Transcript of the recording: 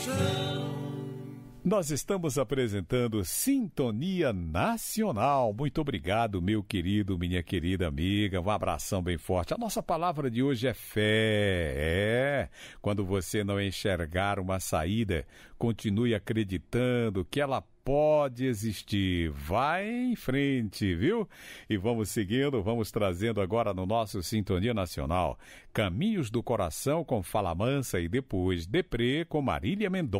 Nós estamos apresentando Sintonia Nacional. Muito obrigado, meu querido, minha querida amiga. Um abração bem forte. A nossa palavra de hoje é fé. Quando você não enxergar uma saída, continue acreditando que ela pode existir. Vai em frente, viu? E vamos seguindo, vamos trazendo agora no nosso Sintonia Nacional Caminhos do Coração com Fala Mansa e depois Deprê com Marília Mendonça.